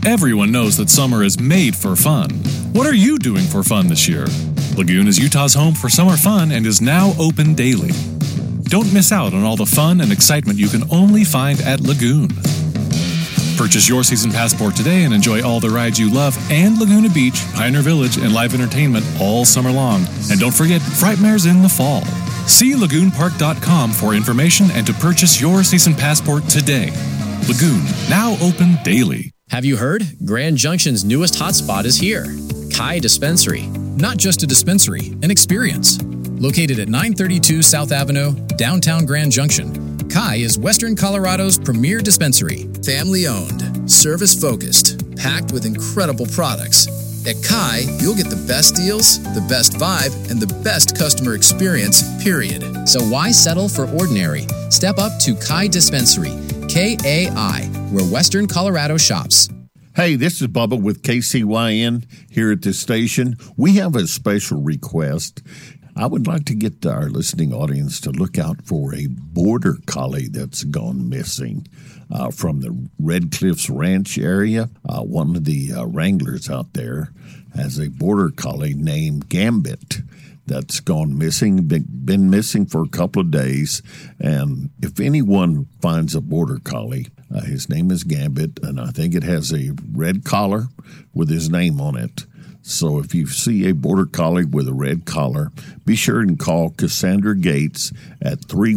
Everyone knows that summer is made for fun. What are you doing for fun this year? Lagoon is Utah's home for summer fun and is now open daily. Don't miss out on all the fun and excitement you can only find at Lagoon. Purchase your season passport today and enjoy all the rides you love and Laguna Beach, Pioneer Village, and live entertainment all summer long. And don't forget, Frightmare's in the fall. See lagoonpark.com for information and to purchase your season passport today. Lagoon, now open daily. Have you heard? Grand Junction's newest hotspot is here. Kai Dispensary. Not just a dispensary, an experience. Located at 932 South Avenue, downtown Grand Junction, Kai is Western Colorado's premier dispensary. Family-owned, service-focused, packed with incredible products. At Kai, you'll get the best deals, the best vibe, and the best customer experience, period. So why settle for ordinary? Step up to Kai Dispensary, K-A-I, where Western Colorado shops. Hey, this is Bubba with KCYN here at the station. We have a special request. I would like to get our listening audience to look out for a border collie that's gone missing from the Red Cliffs Ranch area. One of the wranglers out there has a border collie named Gambit that's gone missing, been missing for a couple of days. And if anyone finds a border collie, his name is Gambit, and I think it has a red collar with his name on it. So if you see a border collie with a red collar, be sure and call Cassandra Gates at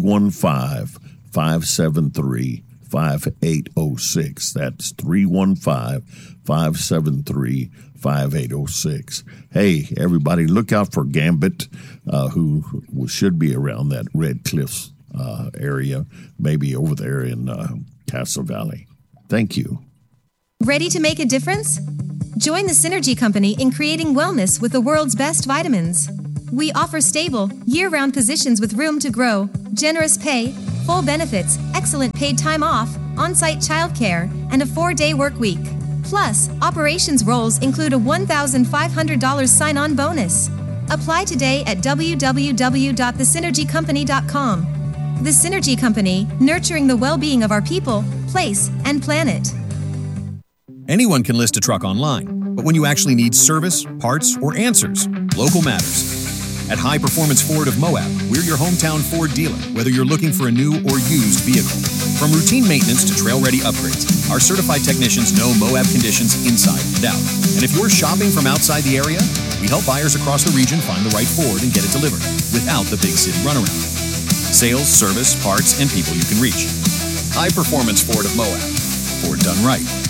315-573-5806. That's 315-573-5806. Hey, everybody, look out for Gambit, who should be around that Red Cliffs area, maybe over there in Casa Valley. Thank you. Ready to make a difference? Join the Synergy Company in creating wellness with the world's best vitamins. We offer stable, year-round positions with room to grow, generous pay, full benefits, excellent paid time off, on-site childcare, and a 4-day work week. Plus, operations roles include a $1,500 sign-on bonus. Apply today at www.thesynergycompany.com. The Synergy Company, nurturing the well-being of our people, place, and planet. Anyone can list a truck online, but when you actually need service, parts, or answers, local matters. At High Performance Ford of Moab, we're your hometown Ford dealer, whether you're looking for a new or used vehicle. From routine maintenance to trail-ready upgrades, our certified technicians know Moab conditions inside and out. And if you're shopping from outside the area, we help buyers across the region find the right Ford and get it delivered without the big city runaround. Sales, service, parts, and people you can reach. High Performance Ford of Moab. Ford done right.